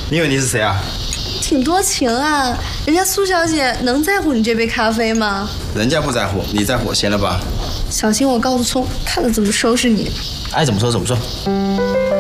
你以为你是谁啊？ 挺多情啊，人家苏小姐能在乎你这杯咖啡吗？ 人家不在乎，你在乎，闲了吧？ 小心我告诉聪，看他怎么收拾你。 爱怎么说怎么说。